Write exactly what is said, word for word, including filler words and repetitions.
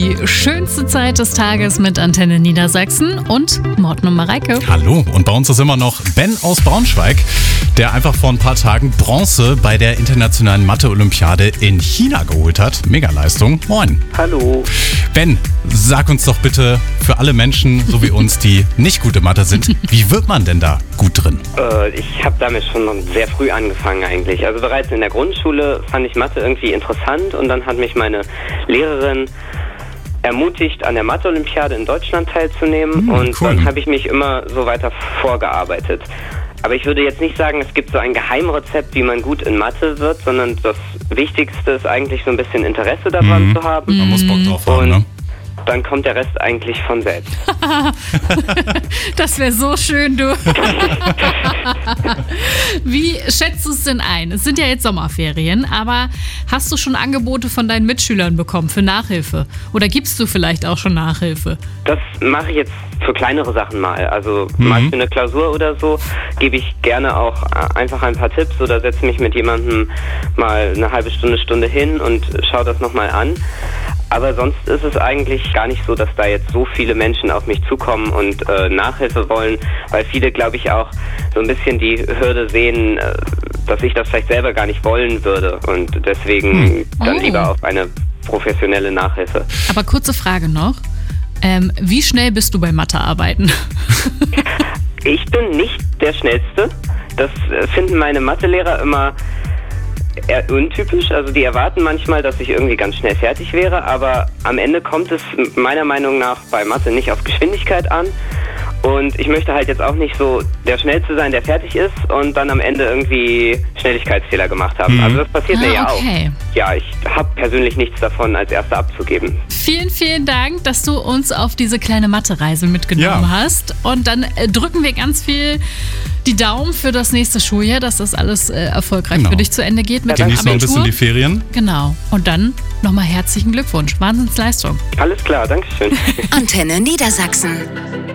die schönste Zeit des Tages mit Antenne Niedersachsen und Morten und Mareike. Hallo, und bei uns ist immer noch Ben aus Braunschweig, der einfach vor ein paar Tagen Bronze bei der internationalen Mathe-Olympiade in China geholt hat. Mega-Leistung. Moin. Hallo. Ben, sag uns doch bitte für alle Menschen, so wie uns, die nicht gut in Mathe sind, wie wird man denn da gut drin? Äh, ich habe damit schon sehr früh angefangen eigentlich. Also bereits in der Grundschule fand ich Mathe irgendwie interessant und dann hat mich meine Lehrerin ermutigt, an der Mathe-Olympiade in Deutschland teilzunehmen hm, und cool. Dann habe ich mich immer so weiter vorgearbeitet. Aber ich würde jetzt nicht sagen, es gibt so ein Geheimrezept, wie man gut in Mathe wird, sondern das Wichtigste ist eigentlich so ein bisschen Interesse daran mhm. zu haben. Man muss Bock drauf haben, und ne? Dann kommt der Rest eigentlich von selbst. Das wäre so schön, du. Wie schätzt du es denn ein? Es sind ja jetzt Sommerferien, aber hast du schon Angebote von deinen Mitschülern bekommen für Nachhilfe? Oder gibst du vielleicht auch schon Nachhilfe? Das mache ich jetzt für kleinere Sachen mal. Also Mhm. mal für eine Klausur oder so gebe ich gerne auch einfach ein paar Tipps oder setze mich mit jemandem mal eine halbe Stunde, Stunde hin und schaue das nochmal an. Aber sonst ist es eigentlich gar nicht so, dass da jetzt so viele Menschen auf mich zukommen und äh, Nachhilfe wollen, weil viele, glaube ich, auch so ein bisschen die Hürde sehen, äh, dass ich das vielleicht selber gar nicht wollen würde und deswegen hm. dann Oh. lieber auf eine professionelle Nachhilfe. Aber kurze Frage noch. Ähm, wie schnell bist du bei Mathearbeiten? Ich bin nicht der Schnellste. Das äh, finden meine Mathelehrer immer eher untypisch. Also die erwarten manchmal, dass ich irgendwie ganz schnell fertig wäre, aber am Ende kommt es meiner Meinung nach bei Mathe nicht auf Geschwindigkeit an. Und ich möchte halt jetzt auch nicht so der Schnellste sein, der fertig ist und dann am Ende irgendwie Schnelligkeitsfehler gemacht haben. Mhm. Also das passiert Ah, mir ja okay. auch. Ja, ich habe persönlich nichts davon, als Erster abzugeben. Vielen, vielen Dank, dass du uns auf diese kleine Mathe-Reise mitgenommen Ja. hast. Und dann äh, drücken wir ganz viel die Daumen für das nächste Schuljahr, dass das alles äh, erfolgreich Genau. für dich zu Ende geht mit Ja, dem Genieß noch ein Abitur. bisschen die Ferien. Genau. Und dann nochmal herzlichen Glückwunsch. Wahnsinnsleistung. Alles klar, Dankeschön. Antenne Niedersachsen.